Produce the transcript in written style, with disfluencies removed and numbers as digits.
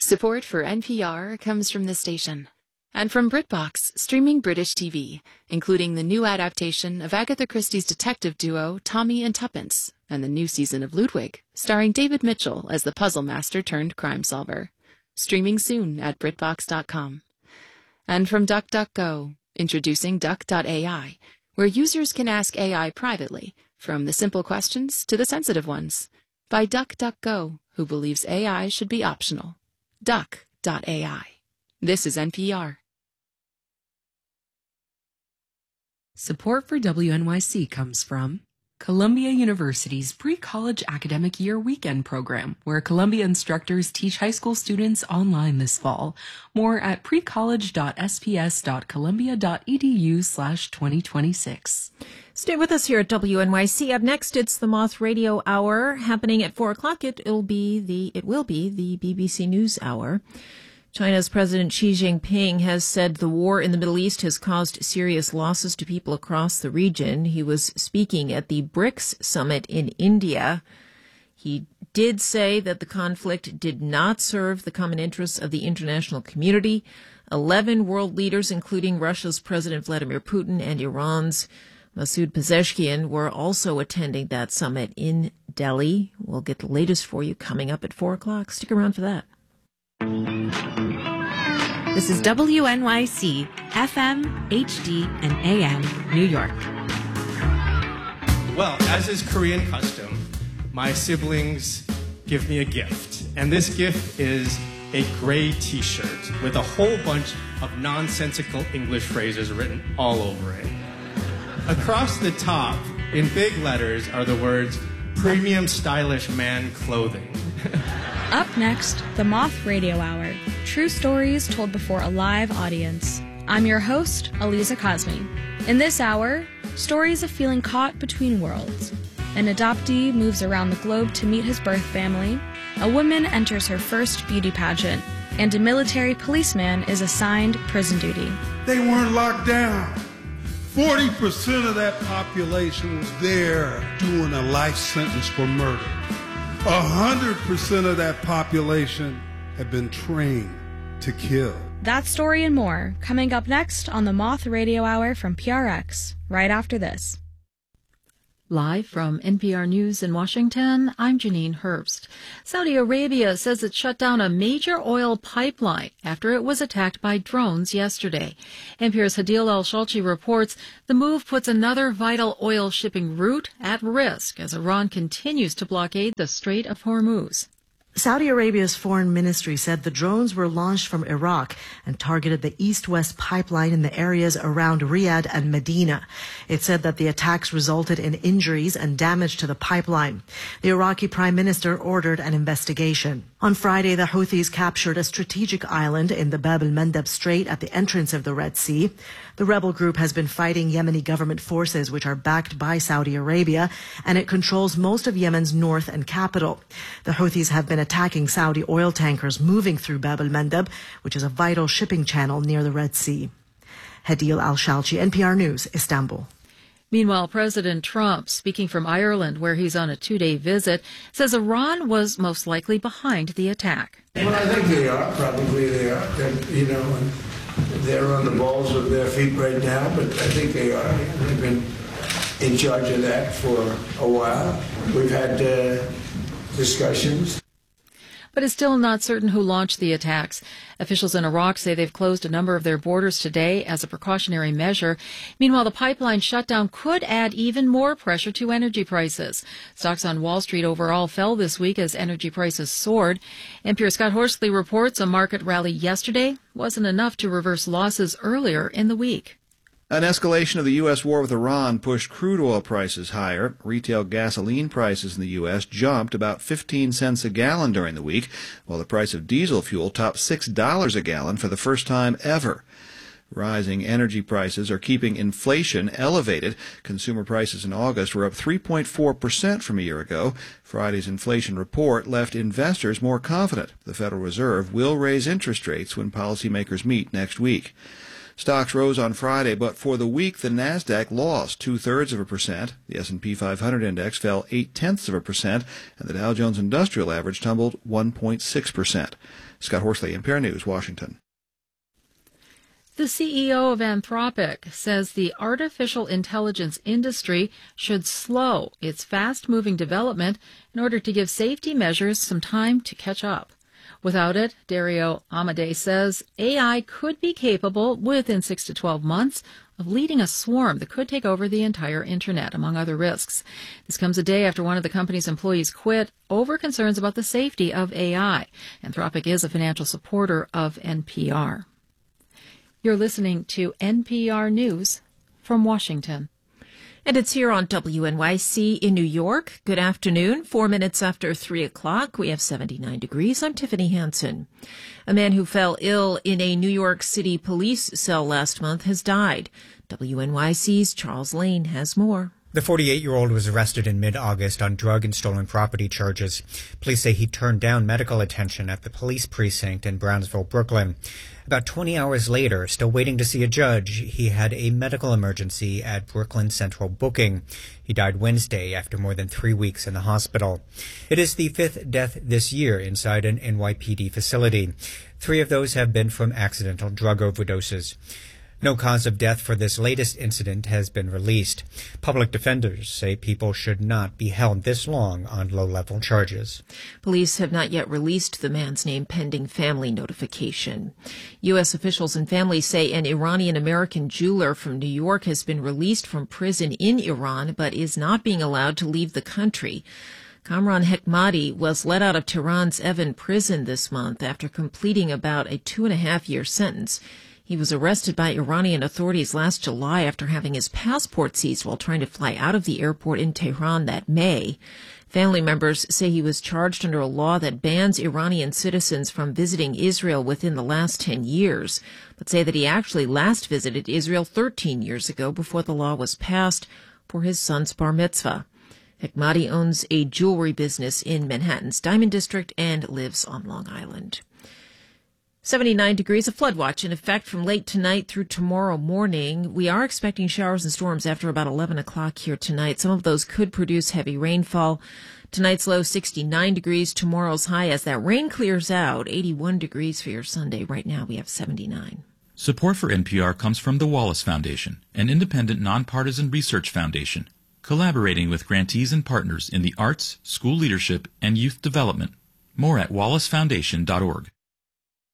Support for NPR comes from this station and from BritBox, streaming British TV, including the new adaptation of Agatha Christie's detective duo Tommy and Tuppence and the new season of Ludwig, starring David Mitchell as the puzzle master turned crime solver. Streaming soon at BritBox.com. And from DuckDuckGo, introducing Duck.ai, where users can ask AI privately, from the simple questions to the sensitive ones, by DuckDuckGo, who believes AI should be optional. Duck.ai. This is NPR. Support for WNYC comes from Columbia University's Pre-College Academic Year Weekend program, where Columbia instructors teach high school students online this fall. More at precollege.sps.columbia.edu/2026. Stay with us here at WNYC. Up next, it's the Moth Radio Hour happening at 4 o'clock. It will be the BBC News Hour. China's President Xi Jinping has said the war in the Middle East has caused serious losses to people across the region. He was speaking at the BRICS summit in India. He did say that the conflict did not serve the common interests of the international community. 11 world leaders, including Russia's President Vladimir Putin and Iran's Masoud Pezeshkian, were also attending that summit in Delhi. We'll get the latest for you coming up at 4 o'clock. Stick around for that. This is WNYC, FM, HD, and AM, New York. Well, as is Korean custom, my siblings give me a gift. And this gift is a gray t-shirt with a whole bunch of nonsensical English phrases written all over it. Across the top, in big letters, are the words, "Premium Stylish Man Clothing." Up next, the Moth Radio Hour. True stories told before a live audience. I'm your host, Aliza Kazmi. In this hour, stories of feeling caught between worlds. An adoptee moves around the globe to meet his birth family. A woman enters her first beauty pageant. And a military policeman is assigned prison duty. They weren't locked down. 40% of that population was there doing a life sentence for murder. 100% of that population had been trained to kill. That story and more coming up next on the Moth Radio Hour from PRX, right after this. Live from NPR News in Washington, I'm Janine Herbst. Saudi Arabia says it shut down a major oil pipeline after it was attacked by drones yesterday. NPR's Hadil Al-Shalchi reports the move puts another vital oil shipping route at risk as Iran continues to blockade the Strait of Hormuz. Saudi Arabia's foreign ministry said the drones were launched from Iraq and targeted the east-west pipeline in the areas around Riyadh and Medina. It said that the attacks resulted in injuries and damage to the pipeline. The Iraqi prime minister ordered an investigation. On Friday, the Houthis captured a strategic island in the Bab el-Mandeb Strait at the entrance of the Red Sea. The rebel group has been fighting Yemeni government forces, which are backed by Saudi Arabia, and it controls most of Yemen's north and capital. The Houthis have been attacking Saudi oil tankers moving through Bab el-Mandeb, which is a vital shipping channel near the Red Sea. Hadil Al-Shalchi, NPR News, Istanbul. Meanwhile, President Trump, speaking from Ireland, where he's on a 2-day visit, says Iran was most likely behind the attack. Well, I think they are. Probably they are. They're on the balls of their feet right now, but I think they are. They've been in charge of that for a while. We've had discussions. But it's still not certain who launched the attacks. Officials in Iraq say they've closed a number of their borders today as a precautionary measure. Meanwhile, the pipeline shutdown could add even more pressure to energy prices. Stocks on Wall Street overall fell this week as energy prices soared. NPR's Scott Horsley reports a market rally yesterday wasn't enough to reverse losses earlier in the week. An escalation of the U.S. war with Iran pushed crude oil prices higher. Retail gasoline prices in the U.S. jumped about 15 cents a gallon during the week, while the price of diesel fuel topped $6 a gallon for the first time ever. Rising energy prices are keeping inflation elevated. Consumer prices in August were up 3.4% from a year ago. Friday's inflation report left investors more confident the Federal Reserve will raise interest rates when policymakers meet next week. Stocks rose on Friday, but for the week the Nasdaq lost 0.2%. The S&P 500 index fell 0.8%, and the Dow Jones Industrial Average tumbled 1.6%. Scott Horsley, NPR News, Washington. The CEO of Anthropic says the artificial intelligence industry should slow its fast-moving development in order to give safety measures some time to catch up. Without it, Dario Amodei says AI could be capable within 6 to 12 months of leading a swarm that could take over the entire internet, among other risks. This comes a day after one of the company's employees quit over concerns about the safety of AI. Anthropic is a financial supporter of NPR. You're listening to NPR News from Washington. And it's here on WNYC in New York. Good afternoon. 4 minutes after 3 o'clock, we have 79 degrees. I'm Tiffany Hansen. A man who fell ill in a New York City police cell last month has died. WNYC's Charles Lane has more. The 48-year-old was arrested in mid-August on drug and stolen property charges. Police say he turned down medical attention at the police precinct in Brownsville, Brooklyn. About 20 hours later, still waiting to see a judge, he had a medical emergency at Brooklyn Central Booking. He died Wednesday after more than 3 weeks in the hospital. It is the 5th death this year inside an NYPD facility. 3 of those have been from accidental drug overdoses. No cause of death for this latest incident has been released. Public defenders say people should not be held this long on low-level charges. Police have not yet released the man's name pending family notification. U.S. officials and families say an Iranian-American jeweler from New York has been released from prison in Iran but is not being allowed to leave the country. Kamran Hekmati was let out of Tehran's Evin prison this month after completing about a 2.5-year sentence. He was arrested by Iranian authorities last July after having his passport seized while trying to fly out of the airport in Tehran that May. Family members say he was charged under a law that bans Iranian citizens from visiting Israel within the last 10 years, but say that he actually last visited Israel 13 years ago before the law was passed for his son's bar mitzvah. Hekmati owns a jewelry business in Manhattan's Diamond District and lives on Long Island. 79 degrees, a flood watch in effect from late tonight through tomorrow morning. We are expecting showers and storms after about 11 o'clock here tonight. Some of those could produce heavy rainfall. Tonight's low 69 degrees, tomorrow's high as that rain clears out, 81 degrees for your Sunday. Right now we have 79. Support for NPR comes from the Wallace Foundation, an independent nonpartisan research foundation, collaborating with grantees and partners in the arts, school leadership, and youth development. More at wallacefoundation.org.